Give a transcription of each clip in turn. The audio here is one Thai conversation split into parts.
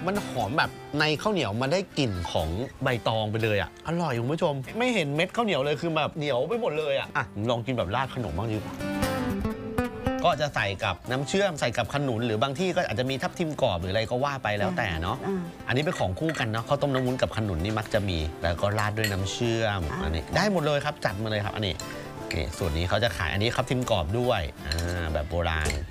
มันหอมแบบในข้าวเหนียวมันได้กลิ่นของใบตองไปเลยอ่ะอร่อยคุณผู้ชมไม่เห็นเม็ดข้าวเหนียวเลยคือแบบเหนียวไปหมดเลยอ่ะลองกินแบบราดขนมบ้างดีกว่าก็จะใส่กับน้ำเชื่อมใส่กับขนุนหรือบางที่ก็อาจจะมีทับทิมกรอบหรืออะไรก็ว่าไปแล้วแต่เนาะอันนี้เป็นของคู่กันเนาะข้าวต้มน้ำวุ้นกับขนุนนี่มักจะมีแล้วก็ราดด้วยน้ำเชื่อมอันนี้ได้หมดเลยครับจัดมาเลยครับอันนี้ส่วนนี้เขาจะขายอันนี้ครับทิมกรอบด้วยแบบโบราณ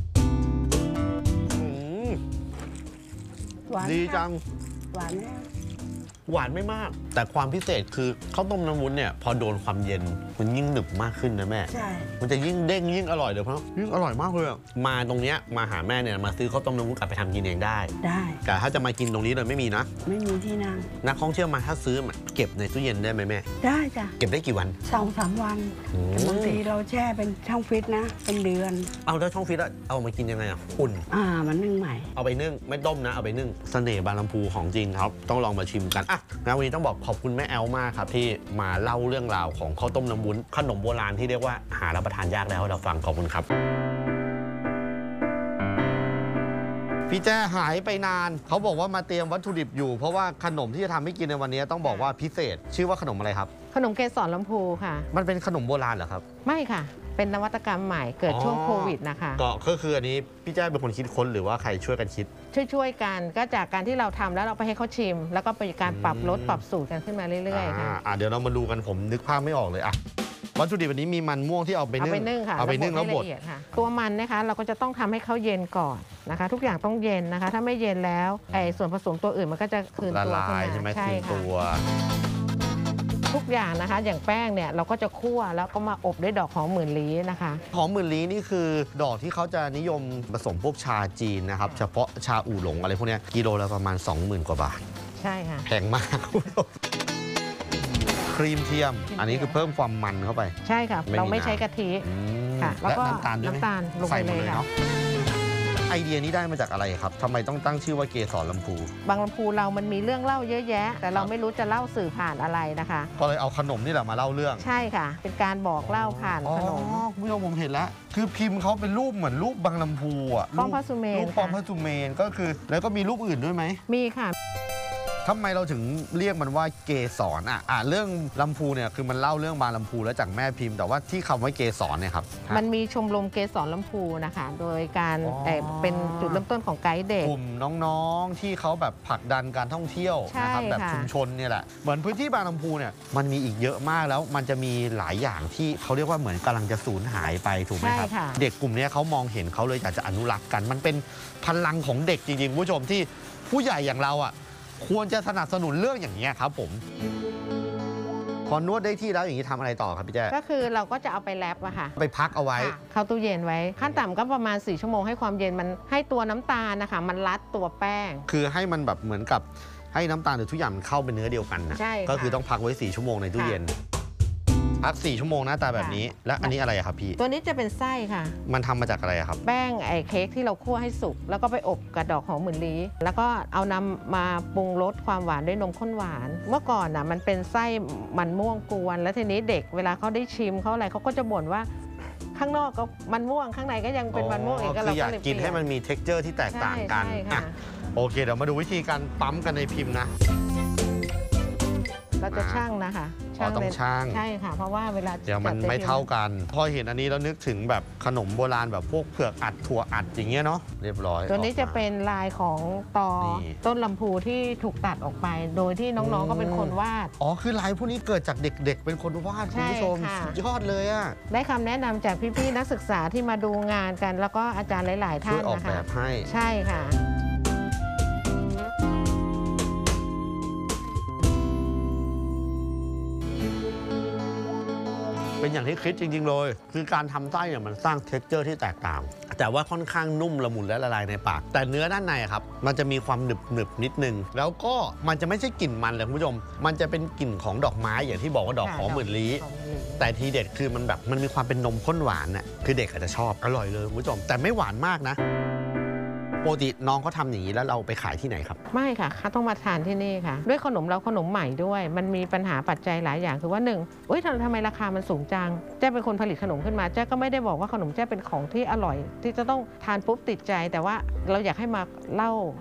ดีจังหวานไหมหวานไม่มากแต่ความพิเศษคือข้าวต้มน้ำวุ้นเนี่ยพอโดนความเย็นมันยิ่งหนึบมากขึ้นนะแม่ใช่มันจะยิ่งเด้งยิ่งอร่อยเดี๋ยวเพราะยิ่งอร่อยมากเลยมาตรงเนี้ยมาหาแม่เนี่ยมาซื้อข้าวต้มน้ำวุ้นกลับไปทำกินเองได้แต่ถ้าจะมากินตรงนี้เลยไม่มีนะไม่มีที่นั่งนักท่องเที่ยวมาถ้าซื้อเก็บในตู้เย็นได้ไหมแม่ได้จ้ะเก็บได้กี่วัน 2-3 วันบางทีเราแช่เป็นช่องฟิตนะเป็นเดือนเอาแล้วช่องฟิตเอามากินยังไงอุ่นมันนึ่งใหม่เอาไปนึ่งไม่ต้มนะเอาไปนึ่งเสน่ห์บางลำพูของจริงครับต้องลองมาชิมกันงั้นวันนี้ต้องบอกขอบคุณแม่แอลมากครับที่มาเล่าเรื่องราวของข้าวต้มน้ำวุ้นขนมโบราณที่เรียกว่าหารับประทานยากแล้วเราฟังขอบคุณครับพี่แจ้หายไปนานเขาบอกว่ามาเตรียมวัตถุดิบอยู่เพราะว่าขนมที่จะทำให้กินในวันนี้ต้องบอกว่าพิเศษชื่อว่าขนมอะไรครับขนมเกสรลำพูค่ะมันเป็นขนมโบราณเหรอครับไม่ค่ะเป็นนวัตกรรมใหม่เกิดช่วงโควิดนะคะก็คืออันนี้พี่แจ้เป็นคนคิดค้นหรือว่าใครช่วยกันคิดช่วยกันก็จากการที่เราทำแล้วเราไปให้เขาชิมแล้วก็เป็นการปรับรสปรับสูตรกันขึ้นมาเรื่อยๆค่ะเดี๋ยวเรามาดูกันผมนึกภาพไม่ออกเลยวัตถุดิบวันนี้มีมันม่วงที่เอาไปนึ่งค่ะเอาไปนึ่งแล้วบดตัวมันนะคะเราก็จะต้องทำให้เขาเย็นก่อนนะคะทุกอย่างต้องเย็นนะคะถ้าไม่เย็นแล้วส่วนผสมตัวอื่นมันก็จะคืนตัวขึ้นมาใช่ไหมคืนตัวทุกอย่างนะคะอย่างแป้งเนี่ยเราก็จะคั่วแล้วก็มาอบด้วยดอกหอมหมื่นลี้นะคะหอมหมื่นลี้นี่คือดอกที่เขาจะนิยมผสมพวกชาจีนนะครับเฉพาะชาอู่หลงอะไรพวกนี้กิโลละประมาณ 20,000 กว่าบาทใช่ค่ะแพงมากครีมเทียมอันนี้คือเพิ่มความมันเข้าไปใช่ค่ะเราไม่ใช้กะทิค่ะแล้วก็น้ำตาลลงไปเลยค่ะไอเดียนี้ได้มาจากอะไรครับทำไมต้องตั้งชื่อว่าเกสรลำพูบางลำพูเรามันมีเรื่องเล่าเยอะแยะแต่เราไม่รู้จะเล่าสื่อผ่านอะไรนะคะก็เลยเอาขนมนี่แหละมาเล่าเรื่องใช่ค่ะเป็นการบอกเล่าผ่านขนมคุณผู้ชมผมเห็นแล้วคือพิมพ์เขาเป็นรูปเหมือนรูปบางลำพูป้อมพระสุเมนรูปป้อมพระสุเมนก็คือแล้วก็มีรูปอื่นด้วยไหมมีค่ะทำไมเราถึงเรียกมันว่าเกสรเรื่องลำพูเนี่ยคือมันเล่าเรื่องบางลำพูแล้วจากแม่พิมพ์แต่ว่าที่คำว่าเกสรเนี่ยครับมันมีชมรมเกสรลำพูนะคะโดยการเป็นจุดเริ่มต้นของไกด์เด็กกลุ่มน้องๆที่เขาแบบผลักดันการท่องเที่ยวนะครับแบบชุมชนเนี่ยแหละเหมือนพื้นที่บางลำพูเนี่ยมันมีอีกเยอะมากแล้วมันจะมีหลายอย่างที่เขาเรียกว่าเหมือนกำลังจะสูญหายไปถูกไหมครับเด็กกลุ่มนี้เขามองเห็นเขาเลยอยากจะอนุรักษ์กันมันเป็นพลังของเด็กจริงๆผู้ชมที่ผู้ใหญ่อย่างเราควรจะสนับสนุนเรื่องอย่างนี้ครับผมพอนวดได้ที่แล้วอย่างนี้ทำอะไรต่อครับพี่แจ้ก็คือเราก็จะเอาไปแรปค่ะไปพักเอาไว้เข้าตู้เย็นไว้ขั้นต่ำก็ประมาณ4 ชั่วโมงให้ความเย็นมันให้ตัวน้ำตาลนะคะมันรัดตัวแป้งคือให้มันแบบเหมือนกับให้น้ำตาลหรือทุกอย่างมันเข้าเป็นเนื้อเดียวกันนะก็คือต้องพักไว้4 ชั่วโมงในตู้เย็นพัก4 ชั่วโมงหน้าตาแบบนี้และอันนี้อะไรครับพี่ตัวนี้จะเป็นไส้ค่ะมันทำมาจากอะไรครับแป้งเค้กที่เราคั่วให้สุกแล้วก็ไปอบกับดอกหอมหมื่นลี้แล้วก็เอานำมาปรุงรสความหวานด้วยนมข้นหวานเมื่อก่อนมันเป็นไส้มันม่วงกวนแล้วทีนี้เด็กเวลาเขาได้ชิมเขาอะไรเขาก็จะบ่นว่าข้างนอกก็มันม่วงข้างในก็ยังเป็นมันม่วงอีกก็เราอยากกินให้มันมี texture ที่แตกต่างกันโอเคเดี๋ยวมาดูวิธีการปั๊มกันในพิมพ์นะเราจะช่างนะคะต้องช่างใช่ค่ะเพราะว่าเวลาเดี๋ยวมันไม่เท่ากันพอเห็นอันนี้แล้วนึกถึงแบบขนมโบราณแบบพวกเผือกอัดถั่วอัดอย่างเงี้ยเนาะเรียบร้อยตัวนี้จะเป็นลายของต้นลำพูที่ถูกตัดออกไปโดยที่น้องๆก็เป็นคนวาดคือลายพวกนี้เกิดจากเด็กๆเป็นคนวาดคุณผู้ชมสุดยอดเลยได้คำแนะนำจากพี่ๆนักศึกษาที่มาดูงานกันแล้วก็อาจารย์หลายๆท่านช่วยออกแบบให้ใช่ค่ะเป็นอย่างที่คิดจริงๆเลยคือการทำไส้เนี่ยมันสร้างเท็กเจอร์ที่แตกต่างแต่ว่าค่อนข้างนุ่มละมุนและละลายในปากแต่เนื้อด้านในครับมันจะมีความหนึบนิดนึงแล้วก็มันจะไม่ใช่กลิ่นมันเลยคุณผู้ชมมันจะเป็นกลิ่นของดอกไม้อย่างที่บอกว่าดอกหอมหมื่นลี้แต่ทีเด็ดคือมันแบบมันมีความเป็นนมข้นหวานน่ะคือเด็กอาจจะชอบอร่อยเลยคุณผู้ชมแต่ไม่หวานมากนะปกติน้องเขาทำอย่างนี้แล้วเราไปขายที่ไหนครับไม่ค่ะเขาต้องมาทานที่นี่ค่ะด้วยขนมเราขนมใหม่ด้วยมันมีปัญหาปัจจัยหลายอย่างคือว่าทำไมราคามันสูงจังเจ้เป็นคนผลิตขนมขึ้นมาเจ้ก็ไม่ได้บอกว่าขนมเจ้เป็นของที่อร่อยที่จะต้องทานปุ๊บติดใจแต่ว่าเราอยากให้มาเล่า